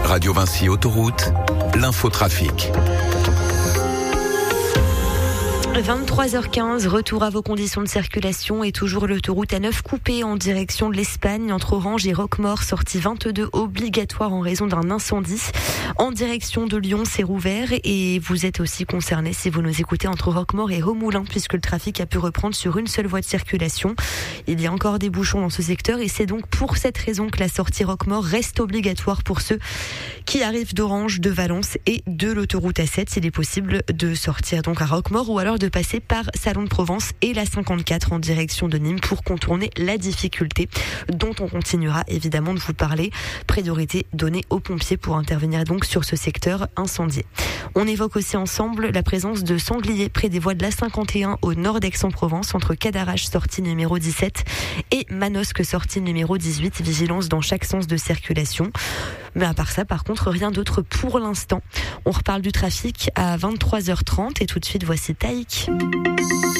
Radio Vinci Autoroute, l'infotrafic. 23h15, retour à vos conditions de circulation et toujours l'autoroute A9 coupée en direction de l'Espagne entre Orange et Roquemaure, sortie 22 obligatoire en raison d'un incendie. En direction de Lyon, c'est rouvert et vous êtes aussi concerné si vous nous écoutez entre Roquemaure et Remoulins puisque le trafic a pu reprendre sur une seule voie de circulation. Il y a encore des bouchons dans ce secteur et c'est donc pour cette raison que la sortie Roquemaure reste obligatoire pour ceux qui arrivent d'Orange, de Valence et de l'autoroute A7. Il est possible de sortir donc à Roquemaure ou alors de passer par Salon de Provence et la 54 en direction de Nîmes pour contourner la difficulté dont on continuera évidemment de vous parler. Priorité donnée aux pompiers pour intervenir donc sur ce secteur incendié. On évoque aussi ensemble la présence de sangliers près des voies de la 51 au nord d'Aix-en-Provence entre Cadarache sortie numéro 17 et Manosque sortie numéro 18. Vigilance dans chaque sens de circulation. Mais à part ça, par contre, rien d'autre pour l'instant. On reparle du trafic à 23h30 et tout de suite, voici Taïk.